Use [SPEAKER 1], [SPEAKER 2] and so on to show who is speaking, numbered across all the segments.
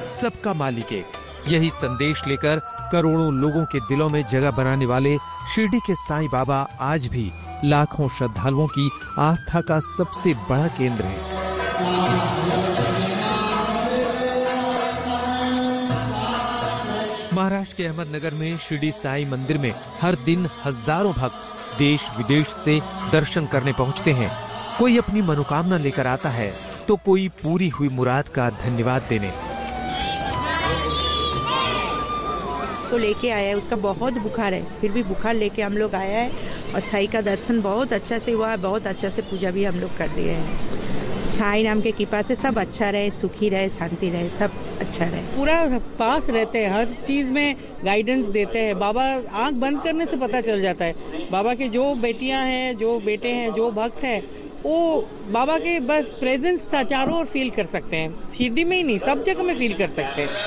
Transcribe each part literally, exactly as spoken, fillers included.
[SPEAKER 1] सबका मालिक एक, यही संदेश लेकर करोड़ों लोगों के दिलों में जगह बनाने वाले शिरडी के साईं बाबा आज भी लाखों श्रद्धालुओं की आस्था का सबसे बड़ा केंद्र है। महाराष्ट्र के अहमदनगर में शिरडी साईं मंदिर में हर दिन हजारों भक्त देश विदेश से दर्शन करने पहुंचते हैं। कोई अपनी मनोकामना लेकर आता है तो कोई पूरी हुई मुराद का धन्यवाद देने।
[SPEAKER 2] उसको लेके आया है, उसका बहुत बुखार है, फिर भी बुखार लेके हम लोग आया है और साईं का दर्शन बहुत अच्छा से हुआ, बहुत अच्छा से पूजा भी हम लोग कर दिए हैं। साईं नाम के कृपा से सब अच्छा रहे, सुखी रहे, शांति रहे, सब अच्छा रहे।
[SPEAKER 3] पूरा पास रहते हैं, हर चीज में गाइडेंस देते हैं। बाबा आंख बंद करने से पता चल जाता है। बाबा के जो बेटियां हैं, जो बेटे हैं, जो भक्त हैं, वो बाबा के बस प्रेजेंस चारों ओर फील कर सकते हैं। शिरडी में ही नहीं, सब जगह में फील कर सकते हैं।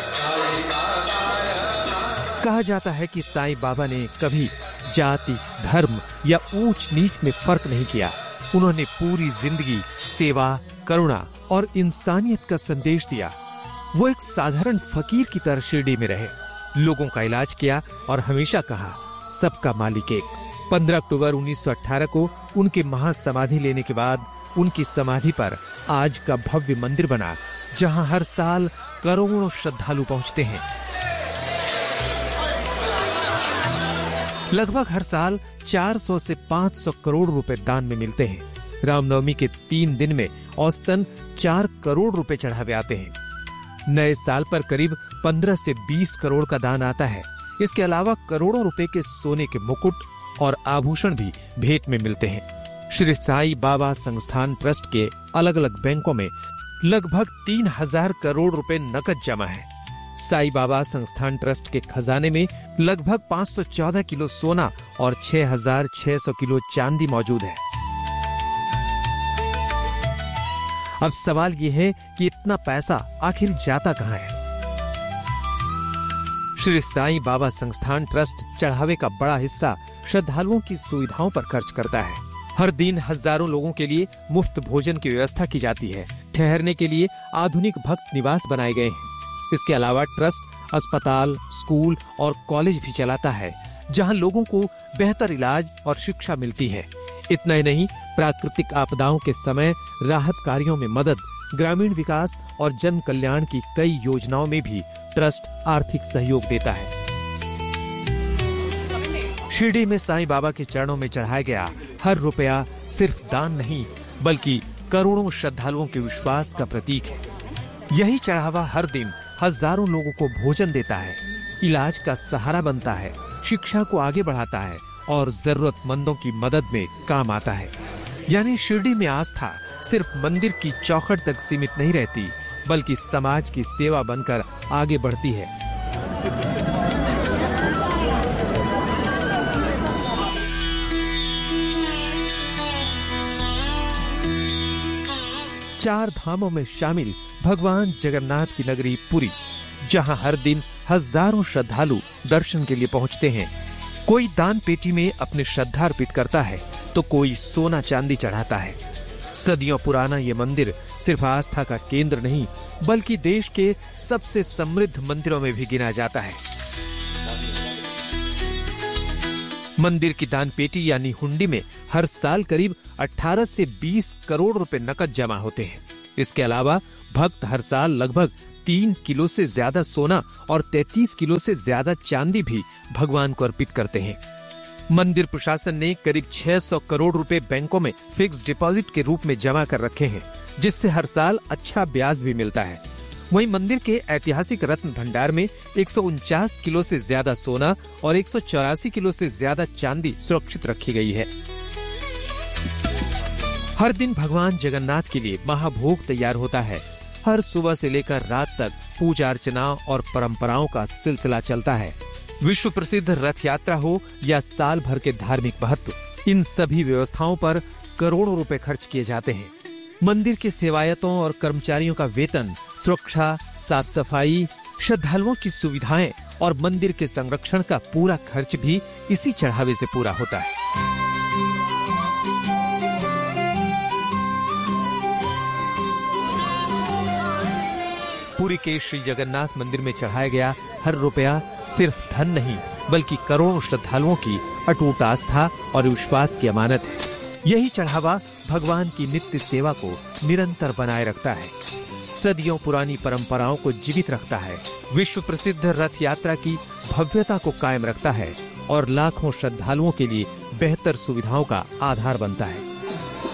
[SPEAKER 1] कहा जाता है कि साईं बाबा ने कभी जाति, धर्म या ऊंच नीच में फर्क नहीं किया। उन्होंने पूरी जिंदगी सेवा, करुणा और इंसानियत का संदेश दिया। वो एक साधारण फकीर की तरह शिरडी में रहे, लोगों का इलाज किया और हमेशा कहा सबका मालिक एक। पंद्रह अक्टूबर उन्नीस सौ अठारह को उनके महासमाधि लेने के बाद उनकी समाधि पर आज का भव्य मंदिर बना, जहां हर साल करोड़ों श्रद्धालु पहुंचते हैं। लगभग हर साल चार सौ से पाँच सौ करोड़ रुपए दान में मिलते हैं। रामनवमी के तीन दिन में औसतन चार करोड़ रुपए चढ़ावे आते हैं। नए साल पर करीब पंद्रह से बीस करोड़ का दान आता है। इसके अलावा करोड़ों रुपए के सोने के मुकुट और आभूषण भी भेंट में मिलते हैं। श्री साईं बाबा संस्थान ट्रस्ट के अलग अलग बैंकों में लगभग तीन हजार करोड़ रुपए नकद जमा है। साईं बाबा संस्थान ट्रस्ट के खजाने में लगभग पाँच सौ चौदह किलो सोना और छह हजार छह सौ किलो चांदी मौजूद है। अब सवाल ये है कि इतना पैसा आखिर जाता कहां है? श्री साईं बाबा संस्थान ट्रस्ट चढ़ावे का बड़ा हिस्सा श्रद्धालुओं की सुविधाओं पर खर्च करता है। हर दिन हजारों लोगों के लिए मुफ्त भोजन की व्यवस्था की जाती है। ठहरने के लिए आधुनिक भक्त निवास बनाए गए हैं। इसके अलावा ट्रस्ट अस्पताल, स्कूल और कॉलेज भी चलाता है, जहां लोगों को बेहतर इलाज और शिक्षा मिलती है। इतना ही नहीं, प्राकृतिक आपदाओं के समय राहत कार्यों में मदद, ग्रामीण विकास और जन कल्याण की कई योजनाओं में भी ट्रस्ट आर्थिक सहयोग देता है। शिरडी में साईं बाबा के चरणों में चढ़ाया गया हर रुपया सिर्फ दान नहीं, बल्कि करोड़ों श्रद्धालुओं के विश्वास का प्रतीक है। यही चढ़ावा हर दिन हजारों लोगों को भोजन देता है, इलाज का सहारा बनता है, शिक्षा को आगे बढ़ाता है और जरूरतमंदों की मदद में काम आता है। यानी शिरडी में आस्था सिर्फ मंदिर की चौखट तक सीमित नहीं रहती, बल्कि समाज की सेवा बनकर आगे बढ़ती है। चार धामों में शामिल भगवान जगन्नाथ की नगरी पुरी, जहां हर दिन हजारों श्रद्धालु दर्शन के लिए पहुंचते हैं। कोई दान पेटी में अपनी श्रद्धा अर्पित करता है तो कोई सोना चांदी चढ़ाता है। सदियों पुराना ये मंदिर सिर्फ आस्था का केंद्र नहीं, बल्कि देश के सबसे समृद्ध मंदिरों में भी गिना जाता है। मंदिर की दान पेटी यानी हुंडी में हर साल करीब अठारह से बीस करोड़ रुपए नकद जमा होते हैं। इसके अलावा भक्त हर साल लगभग तीन किलो से ज्यादा सोना और तैंतीस किलो से ज्यादा चांदी भी भगवान को अर्पित करते हैं। मंदिर प्रशासन ने करीब छह सौ करोड़ रुपए बैंकों में फिक्स डिपॉजिट के रूप में जमा कर रखे हैं, जिससे हर साल अच्छा ब्याज भी मिलता है। वहीं मंदिर के ऐतिहासिक रत्न भंडार में एक सौ उनचास किलो से ज्यादा सोना और एक सौ चौरासी किलो से ज्यादा चांदी सुरक्षित रखी गई है। हर दिन भगवान जगन्नाथ के लिए महाभोग तैयार होता है। हर सुबह से लेकर रात तक पूजा अर्चना और परंपराओं का सिलसिला चलता है। विश्व प्रसिद्ध रथ यात्रा हो या साल भर के धार्मिक महत्व, इन सभी व्यवस्थाओं पर करोड़ों रुपए खर्च किए जाते हैं। मंदिर के सेवायतों और कर्मचारियों का वेतन, सुरक्षा, साफ सफाई, श्रद्धालुओं की सुविधाएं और मंदिर के संरक्षण का पूरा खर्च भी इसी चढ़ावे से पूरा होता है। पुरी के श्री जगन्नाथ मंदिर में चढ़ाया गया हर रुपया सिर्फ धन नहीं बल्कि करोड़ों श्रद्धालुओं की अटूट आस्था और विश्वास की अमानत है। यही चढ़ावा भगवान की नित्य सेवा को निरंतर बनाए रखता है, सदियों पुरानी परंपराओं को जीवित रखता है, विश्व प्रसिद्ध रथ यात्रा की भव्यता को कायम रखता है और लाखों श्रद्धालुओं के लिए बेहतर सुविधाओं का आधार बनता है।